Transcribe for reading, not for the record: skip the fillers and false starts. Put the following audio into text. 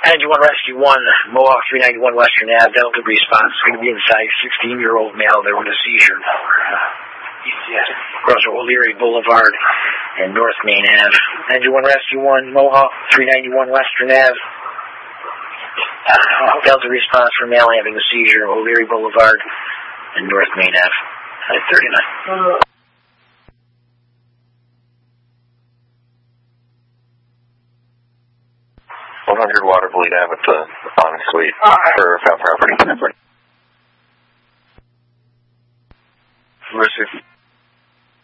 And you want Rescue 1, Mohawk 391 Western Ave, Delta response. Going to be inside 16-year-old male there with a seizure. Across O'Leary Boulevard and North Main Ave. And you want Rescue 1, Mohawk 391 Western Ave. Delta response for male having a seizure, O'Leary Boulevard and North Main Ave. At 39. 100 Watervliet Ave at the on suite for found property. Receive.